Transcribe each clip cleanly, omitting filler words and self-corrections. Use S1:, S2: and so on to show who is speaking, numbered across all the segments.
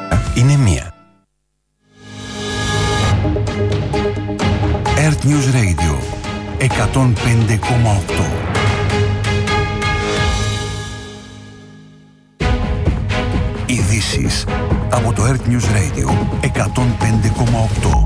S1: είναι μία. Earth News Radio 105,8. Ειδήσεις από το Earth News Radio 105,8.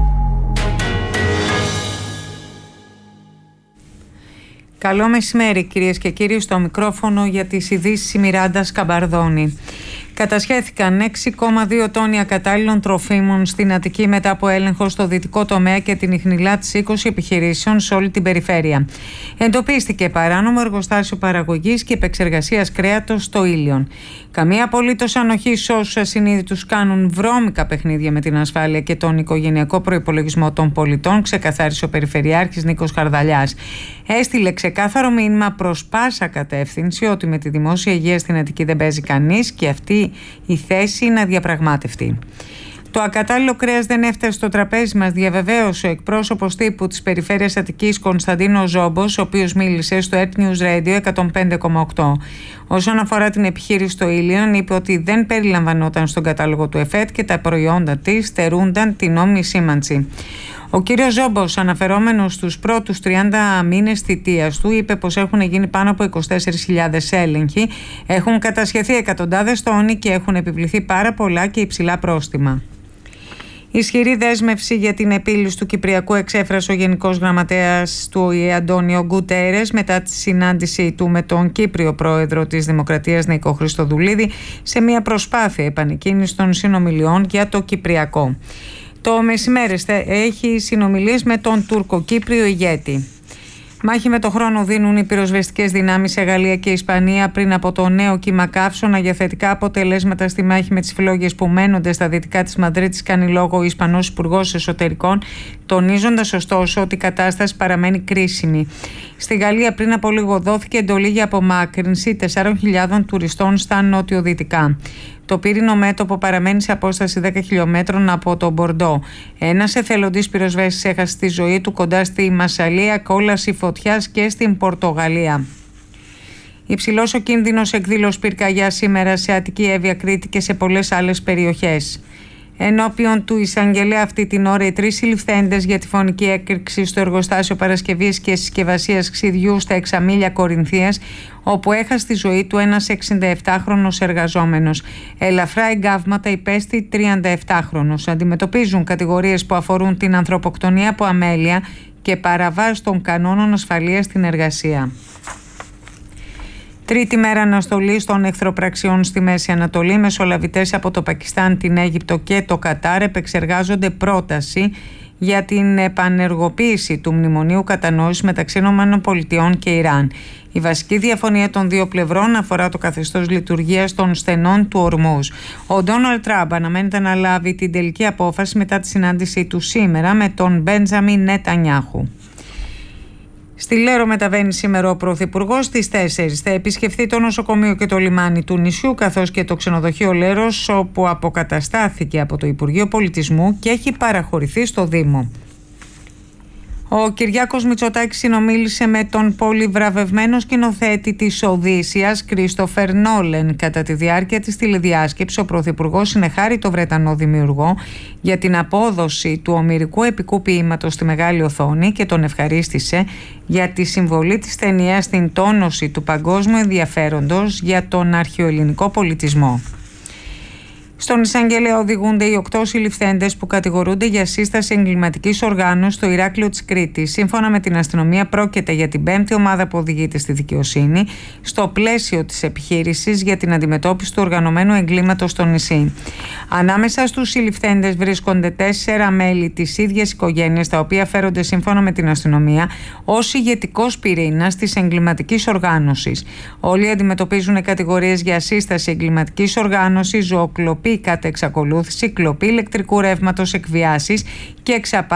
S2: Καλό μεσημέρι κυρίες και κύριοι, στο μικρόφωνο για τις ειδήσεις η Μιράντα Σκαμπαρδόνη. Κατασχέθηκαν 6,2 τόνοι ακατάλληλων τροφίμων στην Αττική μετά από έλεγχο στο δυτικό τομέα και την ιχνηλά της 20 επιχειρήσεων σε όλη την περιφέρεια. Εντοπίστηκε παράνομο εργοστάσιο παραγωγής και επεξεργασίας κρέατος στο Ήλιον. Καμία απολύτως ανοχή σε όσους ασυνείδητους κάνουν βρώμικα παιχνίδια με την ασφάλεια και τον οικογενειακό προϋπολογισμό των πολιτών, ξεκαθάρισε ο Περιφερειάρχης Νίκος Χαρδαλιάς. Έστειλε ξεκάθαρο μήνυμα προς πάσα κατεύθυνση ότι με τη δημόσια υγεία στην Αττική δεν παίζει κανείς και αυτή η θέση είναι αδιαπραγμάτευτη. Το ακατάλληλο κρέας δεν έφτασε στο τραπέζι μας, διαβεβαίωσε ο εκπρόσωπος τύπου της Περιφέρειας Αττικής Κωνσταντίνος Ζόμπος, ο οποίος μίλησε στο Earth News Radio 105,8. Όσον αφορά την επιχείρηση στο Ήλιον, είπε ότι δεν περιλαμβανόταν στον κατάλογο του ΕΦΕΤ και τα προϊόντα της στερούνταν την νόμιμη σήμανση. Ο κύριος Ζόμπος, αναφερόμενος στους πρώτους 30 μήνες θητείας του, είπε πως έχουν γίνει πάνω από 24.000 έλεγχοι, έχουν κατασχεθεί εκατοντάδες τόνοι και έχουν επιβληθεί πάρα πολλά και υψηλά πρόστιμα. Ισχυρή δέσμευση για την επίλυση του Κυπριακού εξέφρασε ο Γενικός Γραμματέας του ΟΗΕ Αντώνιο Γκουτέρες μετά τη συνάντησή του με τον Κύπριο Πρόεδρο της Δημοκρατίας Νίκο Χριστοδουλίδη σε μια προσπάθεια επανεκκίνησης των συνομιλιών για το Κυπριακό. Το μεσημέρι έχει συνομιλίες με τον Τουρκοκύπριο ηγέτη. Μάχη με το χρόνο δίνουν οι πυροσβεστικές δυνάμεις σε Γαλλία και Ισπανία πριν από το νέο κύμα καύσωνα για θετικά αποτελέσματα στη μάχη με τις φλόγες που μένονται στα δυτικά της Μαδρίτης, κάνει λόγο ο Ισπανός Υπουργός Εσωτερικών, τονίζοντας ωστόσο ότι η κατάσταση παραμένει κρίσιμη. Στη Γαλλία πριν από λίγο δόθηκε εντολή για απομάκρυνση 4.000 τουριστών στα νότιο-δυτικά. Το πύρινο μέτωπο παραμένει σε απόσταση 10 χιλιόμετρων από το Μπορντό. Ένας εθελοντής πυροσβέστης έχασε τη ζωή του κοντά στη Μασσαλία, κόλαση φωτιάς και στην Πορτογαλία. Υψηλός ο κίνδυνος εκδήλωσης πυρκαγιάς σήμερα σε Αττική, Εύβοια, Κρήτη και σε πολλές άλλες περιοχές. Ενώπιον του εισαγγελέα αυτή την ώρα, οι 3 συλληφθέντες για τη φωνική έκρηξη στο εργοστάσιο παρασκευής και συσκευασίας ξυδιού στα Εξαμήλια Κορινθίας, όπου έχασε τη ζωή του ένας 67χρονος εργαζόμενος. Ελαφρά εγκάβματα υπέστη 37χρονος. Αντιμετωπίζουν κατηγορίες που αφορούν την ανθρωποκτονία από αμέλεια και παραβάση των κανόνων ασφαλείας στην εργασία. Τρίτη μέρα αναστολής των εχθροπραξιών στη Μέση Ανατολή. Μεσολαβητές από το Πακιστάν, την Αίγυπτο και το Κατάρ επεξεργάζονται πρόταση για την επανεργοποίηση του μνημονίου κατανόησης μεταξύ ΗΠΑ και Ιράν. Η βασική διαφωνία των δύο πλευρών αφορά το καθεστώς λειτουργίας των στενών του Ορμούζ. Ο Ντόναλντ Τραμπ αναμένεται να λάβει την τελική απόφαση μετά τη συνάντησή του σήμερα με τον Μπέντζαμιν Νετανιάχου. Στη Λέρο μεταβαίνει σήμερα ο Πρωθυπουργός στις 4. Θα επισκεφθεί το νοσοκομείο και το λιμάνι του νησιού, καθώς και το ξενοδοχείο Λέρος, όπου αποκαταστάθηκε από το Υπουργείο Πολιτισμού και έχει παραχωρηθεί στο Δήμο. Ο Κυριάκος Μητσοτάκης συνομίλησε με τον πολυβραβευμένο σκηνοθέτη της Οδύσσειας, Κρίστοφερ Νόλεν. Κατά τη διάρκεια της τηλεδιάσκεψης, ο Πρωθυπουργός συνεχάρη το Βρετανό δημιουργό για την απόδοση του ομηρικού επικού ποίηματος στη μεγάλη οθόνη και τον ευχαρίστησε για τη συμβολή της ταινίας στην τόνωση του παγκόσμιου ενδιαφέροντος για τον αρχαιοελληνικό πολιτισμό. Στον εισαγγελέα οδηγούνται οι 8 συλληφθέντες που κατηγορούνται για σύσταση εγκληματικής οργάνωσης στο Ηράκλειο της Κρήτης. Σύμφωνα με την αστυνομία, πρόκειται για την 5η ομάδα που οδηγείται στη δικαιοσύνη στο πλαίσιο της επιχείρησης για την αντιμετώπιση του οργανωμένου εγκλήματος στο νησί. Ανάμεσα στους συλληφθέντες βρίσκονται 4 μέλη της ίδιας οικογένειας, τα οποία φέρονται σύμφωνα με την αστυνομία ως ηγετικός πυρήνας της εγκληματικής οργάνωσης. Όλοι αντιμετωπίζουν κατηγορίες για σύσταση εγκληματικής οργάνωσης, ζωοκλοπή κατά εξακολούθηση, κλοπή ηλεκτρικού ρεύματος, εκβιάσεις και εξαπάτηση